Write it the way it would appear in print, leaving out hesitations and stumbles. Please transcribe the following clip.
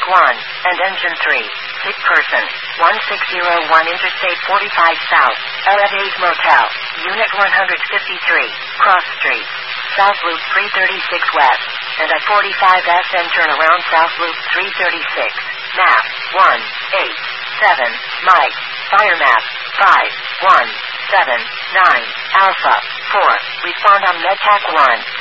and Engine 3. Sick person. 1601 Interstate 45 South. LFA's Motel. Unit 153. Cross Street. South Loop 336 West. And I-45SN turnaround South Loop 336. Map 187. Mike. Fire map 5179. Alpha 4. Respond on MedTac 1.